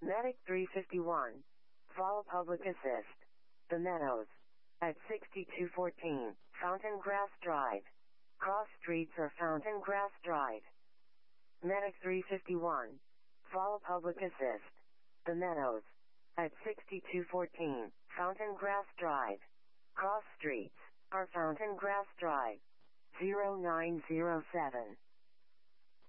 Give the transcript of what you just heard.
Medic 351. Follow Public Assist. The Meadows. At 6214, Fountain Grass Drive. Cross streets or Fountain Grass Drive. Medic 351. Follow Public Assist. The Meadows. At 6214, Fountain Grass Drive. Cross streets or Fountain Grass Drive. 0907.